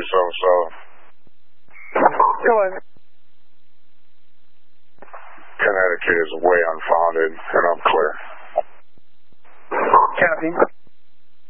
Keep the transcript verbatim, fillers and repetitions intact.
three seven seven. Go on. Connecticut is way unfounded, and I'm clear.